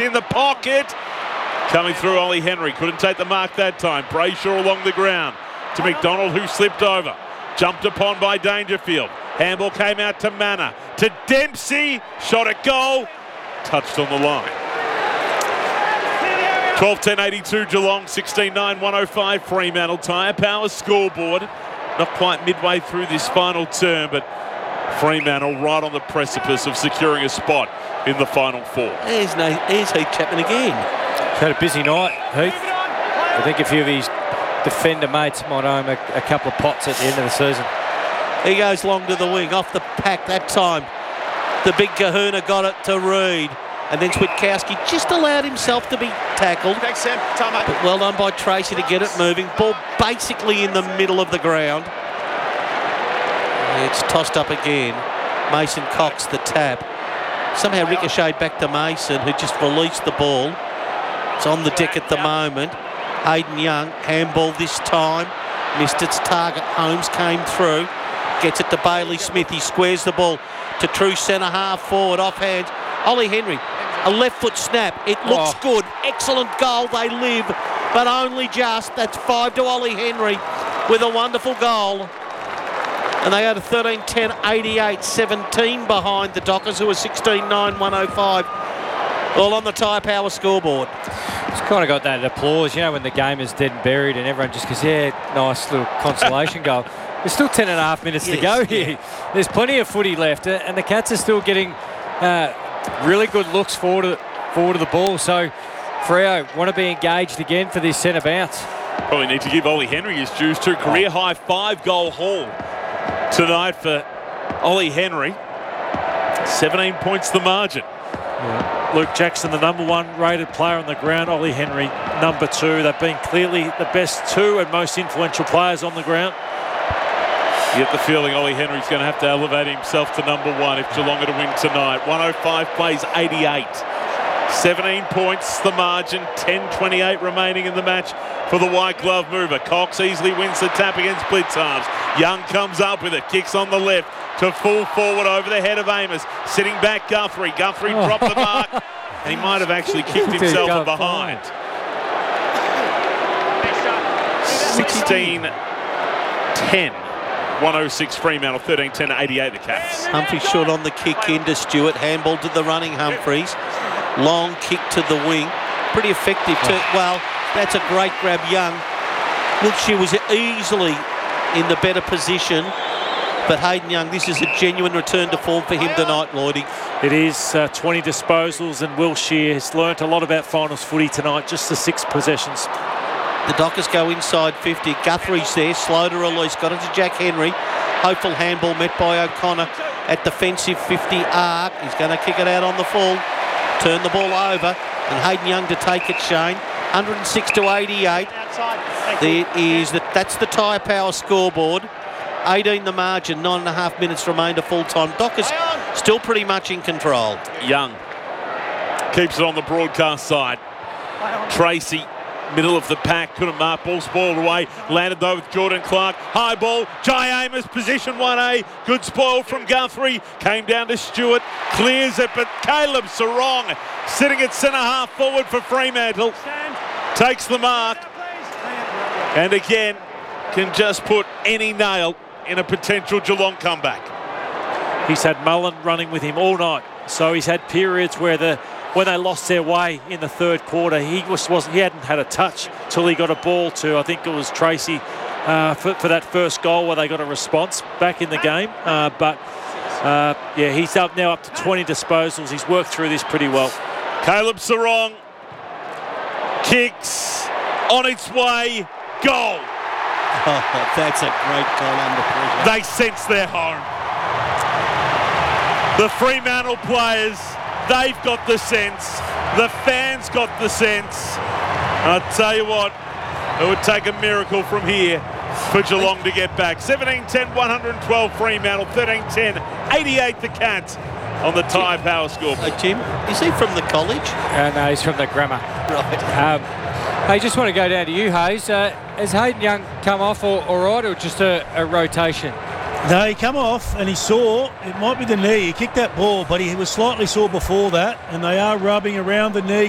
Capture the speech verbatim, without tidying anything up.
in the pocket. Coming through, Ollie Henry. Couldn't take the mark that time. Brayshaw along the ground to McDonald, who slipped over. Jumped upon by Dangerfield. Handball came out to Manor. To Dempsey. Shot at goal. Touched on the line. twelve ten eighty-two Geelong, sixteen nine one oh five Fremantle. Tyre Power scoreboard. Not quite midway through this final term, but Fremantle right on the precipice of securing a spot in the final four. Here's, no, here's Heath Chapman again. He's had a busy night, Heath. I think a few of his defender mates might owe him a, a couple of pots at the end of the season. He goes long to the wing, off the pack that time. The big kahuna got it to Reid. And then Switkowski just allowed himself to be tackled. Thanks, Sam. Time up. But well done by Tracy to get it moving. Ball basically in the middle of the ground. It's tossed up again. Mason Cox the tap. Somehow ricocheted back to Mason, who just released the ball. It's on the deck at the moment. Hayden Young, handball this time. Missed its target. Holmes came through. Gets it to Bailey Smith. He squares the ball to true centre half forward. Offhand. Ollie Henry. A left foot snap. It looks Oh. good. Excellent goal. They live, but only just. That's five to Ollie Henry with a wonderful goal. And they go to thirteen ten eighty-eight, seventeen behind the Dockers, who are sixteen nine one oh five. All on the Tyre Power scoreboard. It's kind of got that applause, you know, when the game is dead and buried and everyone just goes, yeah, nice little consolation goal. There's still ten and a half minutes Yes, to go yeah. here. There's plenty of footy left, uh, and the Cats are still getting uh, really good looks forward to, forward to the ball. So Freo want to be engaged again for this centre bounce. Probably need to give Ollie Henry his dues too. Career high five goal haul tonight for Ollie Henry. seventeen points the margin. Yeah. Luke Jackson, the number one rated player on the ground. Ollie Henry, number two. They've been clearly the best two and most influential players on the ground. You get the feeling Ollie Henry's going to have to elevate himself to number one if Geelong are to win tonight. one oh five plays eighty-eight. seventeen points the margin. ten twenty-eight remaining in the match for the white glove mover. Cox easily wins the tap against blitz halves. Young comes up with it. Kicks on the left to full forward over the head of Amos. Sitting back Guthrie. Guthrie Oh. dropped the mark. And he might have actually kicked himself Go behind. sixteen ten. one oh six Fremantle, thirteen ten eighty-eight the Cats. Humphries short on the kick into Stewart. Handball to the running Humphries. Long kick to the wing. Pretty effective too. Well, that's a great grab, Young. Wiltshire was easily in the better position. But Hayden Young, this is a genuine return to form for him tonight, Lloydie. It is uh, twenty disposals, and Wiltshire has learnt a lot about finals footy tonight, just the six possessions. The Dockers go inside fifty. Guthrie's there, slow to release. Got it to Jack Henry. Hopeful handball met by O'Connor at defensive fifty arc. He's going to kick it out on the full. Turn the ball over. And Hayden Young to take it, Shane. one oh six to eighty-eight. There is the, that's the Tyre Power scoreboard. eighteen the margin, nine and a half minutes remain to full time. Dockers still pretty much in control. Young keeps it on the broadcast side. Tracy, middle of the pack, couldn't mark, ball spoiled away. Landed though with Jordan Clark. High ball, Jai Amos, position one A. Good spoil from Guthrie. Came down to Stewart, clears it, but Caleb Sarong sitting at centre half forward for Fremantle. Takes the mark. And again, can just put any nail in a potential Geelong comeback. He's had Mullen running with him all night, so he's had periods where the when they lost their way in the third quarter, he was wasn't he hadn't had a touch till he got a ball to, I think it was Tracy, uh, for, for that first goal where they got a response back in the game. Uh, but uh, yeah, he's up now up to twenty disposals. He's worked through this pretty well. Caleb Sarong kicks on its way, goal. Oh, that's a great goal under pressure. They sense they're home. The Fremantle players, they've got the sense. The fans got the sense. And I'll tell you what, it would take a miracle from here for Geelong to get back. seventeen ten one twelve Fremantle, thirteen ten eighty-eight the Cats on the Tyre Power score. Uh, Jim, is he from the college? Uh, no, he's from the grammar. Right. Um, I just want to go down to you, Hayes. Uh, has Hayden Young come off all, all right, or just a, a rotation? No, he come off and he saw, it might be the knee, he kicked that ball, but he was slightly sore before that, and they are rubbing around the knee.